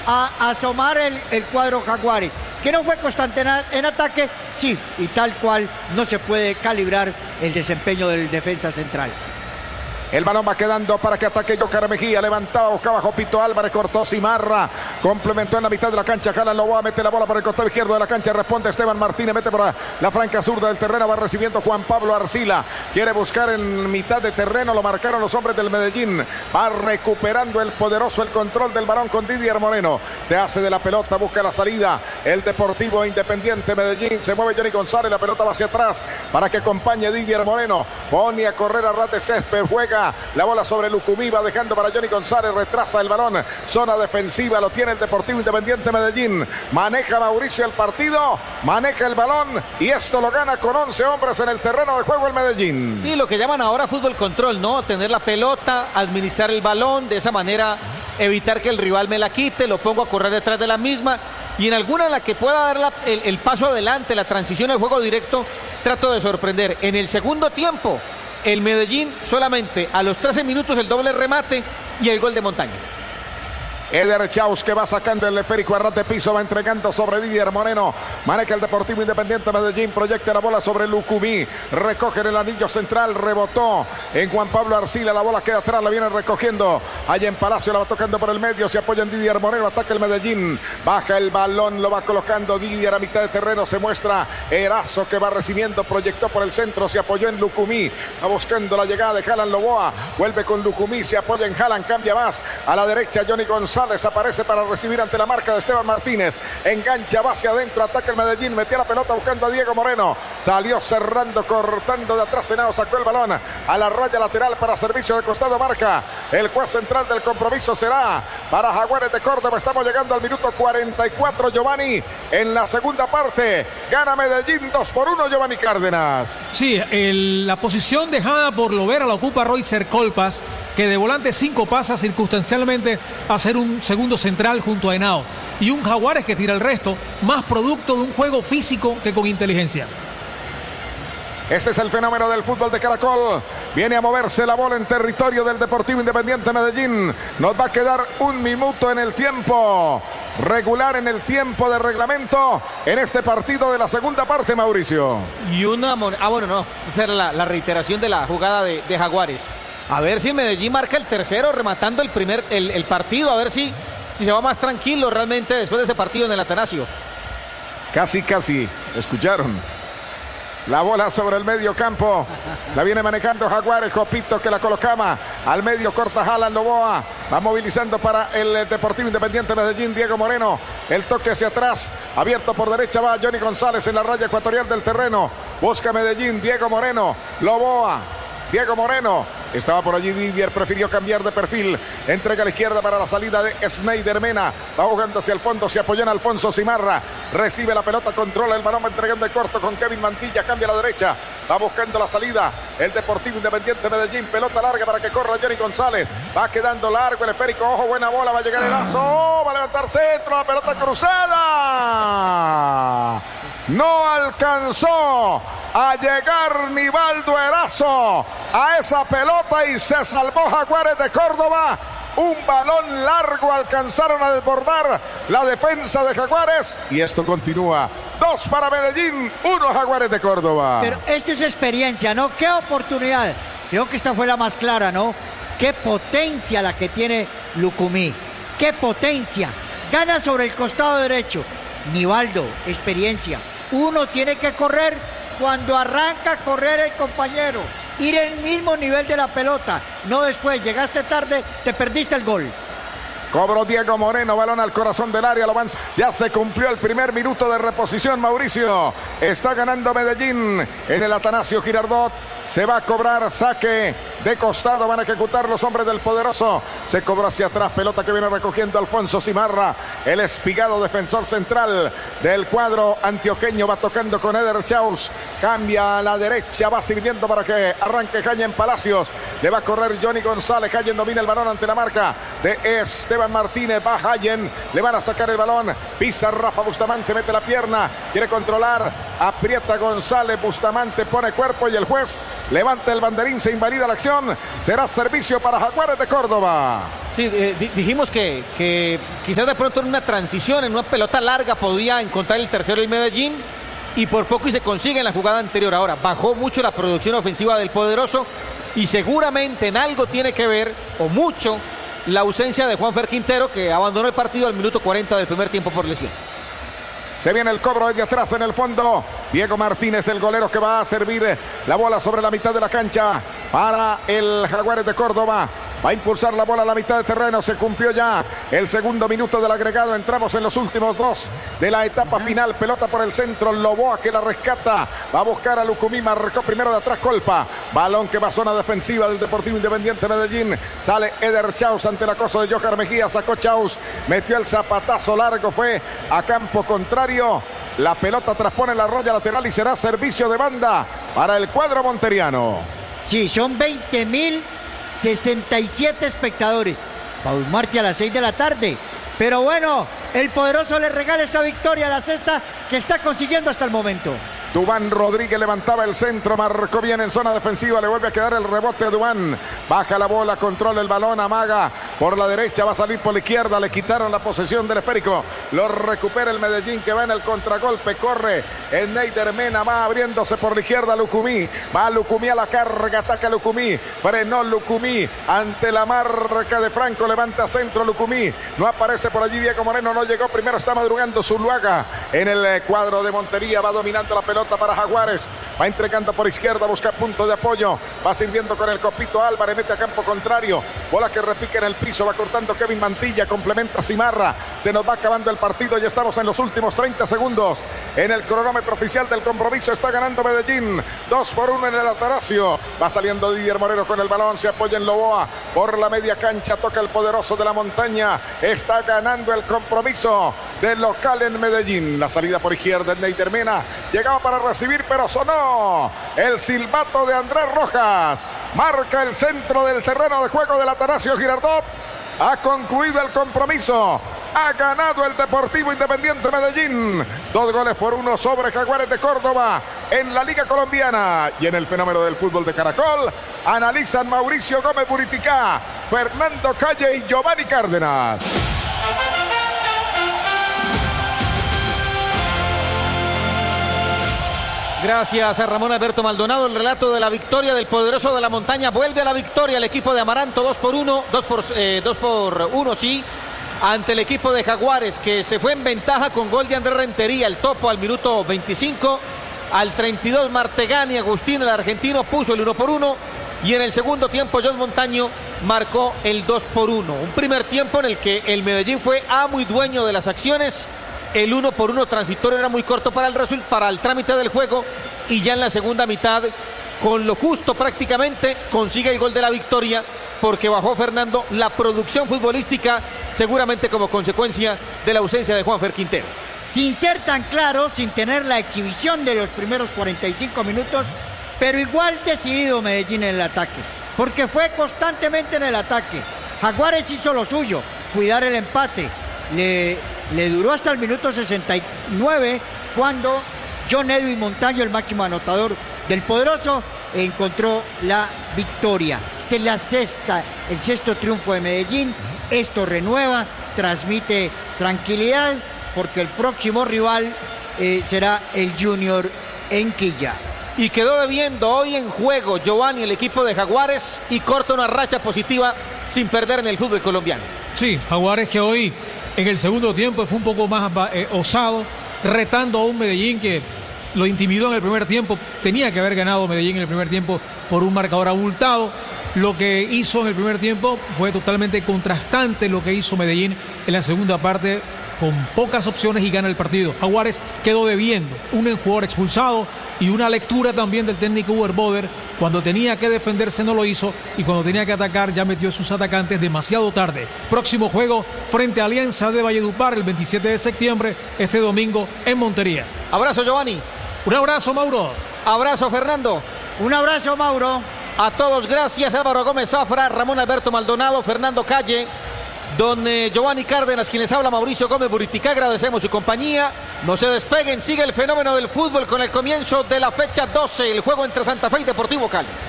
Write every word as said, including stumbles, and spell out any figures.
a asomar el, el cuadro Jaguares. ¿Que no fue constante en, en ataque? Sí, y tal cual no se puede calibrar el desempeño del defensa central. El balón va quedando para que ataque Joker Mejía. Levantaba, buscaba Jopito Álvarez, cortó Simarra. Complementó en la mitad de la cancha. Jalan Loboa, mete la bola por el costado izquierdo de la cancha. Responde Esteban Martínez, mete por la franca zurda del terreno. Va recibiendo Juan Pablo Arcila. Quiere buscar en mitad de terreno. Lo marcaron los hombres del Medellín. Va recuperando el poderoso el control del balón con Didier Moreno. Se hace de la pelota, busca la salida. El Deportivo Independiente Medellín. Se mueve Johnny González. La pelota va hacia atrás para que acompañe Didier Moreno. Pone a correr a ras de césped. Juega la bola sobre Lucumí, va dejando para Johnny González, retrasa el balón, zona defensiva, lo tiene el Deportivo Independiente Medellín, maneja Mauricio el partido, maneja el balón y esto lo gana con once hombres en el terreno de juego el Medellín. Sí, lo que llaman ahora fútbol control, ¿no? Tener la pelota, administrar el balón, de esa manera evitar que el rival me la quite, lo pongo a correr detrás de la misma y en alguna en la que pueda dar la, el, el paso adelante, la transición al juego directo, trato de sorprender. En el segundo tiempo el Medellín solamente a los trece minutos el doble remate y el gol de Montaño. Eder Chaus que va sacando el esférico a ras de piso, va entregando sobre Didier Moreno, maneja el Deportivo Independiente Medellín, proyecta la bola sobre Lucumí, recoge en el anillo central, rebotó en Juan Pablo Arcila, la bola queda atrás, la viene recogiendo, allá en Palacio la va tocando por el medio, se apoya en Didier Moreno, ataca el Medellín, baja el balón, lo va colocando Didier a mitad de terreno, se muestra Erazo que va recibiendo, proyectó por el centro, se apoyó en Lucumí, va buscando la llegada de Jalan Loboa, vuelve con Lucumí, se apoya en Jalan, cambia más, a la derecha Johnny González, aparece para recibir ante la marca de Esteban Martínez, engancha, va hacia adentro, ataca el Medellín, metió la pelota buscando a Diego Moreno, salió cerrando, cortando de atrás, Henao sacó el balón a la raya lateral para servicio de costado, marca el juez central del compromiso, será para Jaguares de Córdoba. Estamos llegando al minuto cuarenta y cuatro, Giovanni, en la segunda parte, gana Medellín dos por uno, Giovanni Cárdenas. Sí, el, la posición dejada por Lovera la ocupa Roy Cercolpas, que de volante cinco pasa circunstancialmente a ser un segundo central junto a Henao. Y un Jaguares que tira el resto, más producto de un juego físico que con inteligencia. Este es el fenómeno del fútbol de Caracol. Viene a moverse la bola en territorio del Deportivo Independiente Medellín. Nos va a quedar un minuto en el tiempo regular, en el tiempo de reglamento en este partido de la segunda parte, Mauricio. Y una... Ah, bueno, no. Esta era la, la reiteración de la jugada de, de Jaguares. A ver si el Medellín marca el tercero rematando el primer el, el partido. A ver si, si se va más tranquilo realmente después de ese partido en el Atanasio. Casi, casi. ¿Escucharon? La bola sobre el medio campo. La viene manejando Jaguares. Jopito que la colocaba al medio. Corta Jalan Loboa. Va movilizando para el Deportivo Independiente Medellín. Diego Moreno. El toque hacia atrás. Abierto por derecha va Johnny González en la raya ecuatorial del terreno. Busca Medellín. Diego Moreno. Loboa. Diego Moreno. Estaba por allí Didier, prefirió cambiar de perfil. Entrega a la izquierda para la salida de Snyder Mena. Va jugando hacia el fondo, se apoyó en Alfonso Simarra. Recibe la pelota, controla el balón, va entregando de corto con Kevin Mantilla. Cambia a la derecha, va buscando la salida. El Deportivo Independiente Medellín, pelota larga para que corra Johnny González. Va quedando largo el esférico, ojo, buena bola, va a llegar Erazo. Oh, va a levantar centro, la pelota cruzada. No alcanzó a llegar Nivaldo Erazo a esa pelota y se salvó Jaguares de Córdoba. Un balón largo alcanzaron a desbordar la defensa de Jaguares y esto continúa. Dos para Medellín, uno Jaguares de Córdoba. Pero esto es experiencia, ¿no? Qué oportunidad. Creo que esta fue la más clara, ¿no? Qué potencia la que tiene Lucumí. Qué potencia. Gana sobre el costado derecho. Nivaldo, experiencia. Uno tiene que correr cuando arranca a correr el compañero. Ir en el mismo nivel de la pelota. No después, llegaste tarde, te perdiste el gol. Cobró Diego Moreno, balón al corazón del área, lo avanza. Ya se cumplió el primer minuto de reposición, Mauricio. Está ganando Medellín en el Atanasio Girardot. Se va a cobrar saque de costado, van a ejecutar los hombres del poderoso. Se cobró hacia atrás, pelota que viene recogiendo Alfonso Simarra, el espigado defensor central del cuadro antioqueño. Va tocando con Eder Chaus, cambia a la derecha, va sirviendo para que arranque Jayen Palacios. Le va a correr Johnny González, Jayen domina el balón ante la marca de Esteban Martínez. Va Jayen, le van a sacar el balón, pisa Rafa Bustamante, mete la pierna, quiere controlar, aprieta González, Bustamante pone cuerpo y el juez levanta el banderín, se invalida la acción, será servicio para Jaguares de Córdoba. Sí, eh, di dijimos que, que quizás de pronto en una transición, en una pelota larga podía encontrar el tercero el Medellín y por poco y se consigue en la jugada anterior. Ahora, bajó mucho la producción ofensiva del Poderoso y seguramente en algo tiene que ver, o mucho, la ausencia de Juanfer Quintero, que abandonó el partido al minuto cuarenta del primer tiempo por lesión. Se viene el cobro desde atrás en el fondo. Diego Martínez, el golero que va a servir la bola sobre la mitad de la cancha para el Jaguares de Córdoba. Va a impulsar la bola a la mitad de terreno. Se cumplió ya el segundo minuto del agregado. Entramos en los últimos dos de la etapa final. Pelota por el centro. Loboa que la rescata. Va a buscar a Lucumí. Marcó primero de atrás Colpa. Balón que va a zona defensiva del Deportivo Independiente Medellín. Sale Eder Chaus ante el acoso de Johan Mejía. Sacó Chaus. Metió el zapatazo largo. Fue a campo contrario. La pelota traspone la raya lateral y será servicio de banda para el cuadro monteriano. Sí, son veinte mil sesenta y siete espectadores. Paul Martí a las seis de la tarde. Pero bueno, el Poderoso le regala esta victoria, la sexta que está consiguiendo hasta el momento. Duván Rodríguez levantaba el centro, marcó bien en zona defensiva, le vuelve a quedar el rebote a Duván. Baja la bola, controla el balón, amaga por la derecha, va a salir por la izquierda, le quitaron la posesión del esférico. Lo recupera el Medellín que va en el contragolpe, corre en Neider Mena, va abriéndose por la izquierda Lucumí. Va Lucumí a la carga, ataca Lucumí, frenó Lucumí ante la marca de Franco, levanta centro Lucumí. No aparece por allí Diego Moreno, no llegó, primero está madrugando Zuluaga en el cuadro de Montería, va dominando la pelota para Jaguares, va entregando por izquierda, busca punto de apoyo, va sirviendo con el Copito Álvarez, mete a campo contrario, bola que repique en el piso, va cortando Kevin Mantilla, complementa Cimarra, se nos va acabando el partido, ya estamos en los últimos treinta segundos, en el cronómetro oficial del compromiso, está ganando Medellín, dos por uno en el Altagracio, va saliendo Didier Moreno con el balón, se apoya en Loboa, por la media cancha, toca el Poderoso de la Montaña, está ganando el compromiso del local en Medellín, la salida por izquierda en Neider Mena, llegaba para recibir, pero sonó el silbato de Andrés Rojas. Marca el centro del terreno de juego del Atanasio Girardot. Ha concluido el compromiso. Ha ganado el Deportivo Independiente Medellín. Dos goles por uno sobre Jaguares de Córdoba en la Liga Colombiana. Y en el fenómeno del fútbol de Caracol, analizan Mauricio Gómez Buriticá, Fernando Calle y Giovanni Cárdenas. Gracias a Ramón Alberto Maldonado. El relato de la victoria del Poderoso de la Montaña. Vuelve a la victoria el equipo de Amaranto, dos por uno, dos por, eh, dos por uno, sí, ante el equipo de Jaguares, que se fue en ventaja con gol de Andrés Rentería, el topo al minuto veinticinco. Al treinta y dos Martegani, Agustín, el argentino, puso el uno por uno. Y en el segundo tiempo John Montaño marcó el dos por uno. Un primer tiempo en el que el Medellín fue amo y dueño de las acciones. El uno por uno transitorio era muy corto para el resul- para el trámite del juego, y ya en la segunda mitad, con lo justo prácticamente, consigue el gol de la victoria, porque bajó Fernando la producción futbolística, seguramente como consecuencia de la ausencia de Juanfer Quintero. Sin ser tan claro, sin tener la exhibición de los primeros cuarenta y cinco minutos, pero igual decidido Medellín en el ataque, porque fue constantemente en el ataque. Jaguares hizo lo suyo, cuidar el empate. Le, le duró hasta el minuto sesenta y nueve, cuando John Edwin Montaño, el máximo anotador del Poderoso, encontró la victoria. Esta es la sexta, el sexto triunfo de Medellín. Esto renueva, transmite tranquilidad, porque el próximo rival eh, será el Junior en Quilla. Y quedó debiendo hoy en juego Giovanni, el equipo de Jaguares, y corta una racha positiva sin perder en el fútbol colombiano. Sí, Jaguares que hoy en el segundo tiempo fue un poco más eh, osado, retando a un Medellín que lo intimidó en el primer tiempo. Tenía que haber ganado Medellín en el primer tiempo por un marcador abultado. Lo que hizo en el primer tiempo fue totalmente contrastante lo que hizo Medellín en la segunda parte, con pocas opciones, y gana el partido. Jaguares quedó debiendo un jugador expulsado y una lectura también del técnico Uber Boder. Cuando tenía que defenderse no lo hizo, y cuando tenía que atacar ya metió a sus atacantes demasiado tarde. Próximo juego frente a Alianza de Valledupar el veintisiete de septiembre, este domingo en Montería. Abrazo, Giovanni. Un abrazo, Mauro. Abrazo, Fernando. Un abrazo, Mauro. A todos, gracias. Álvaro Gómez Zafra, Ramón Alberto Maldonado, Fernando Calle, don eh, Giovanni Cárdenas, quienes habla Mauricio Gómez Buritica. Agradecemos su compañía. No se despeguen, sigue el fenómeno del fútbol con el comienzo de la fecha doce, el juego entre Santa Fe y Deportivo Cali.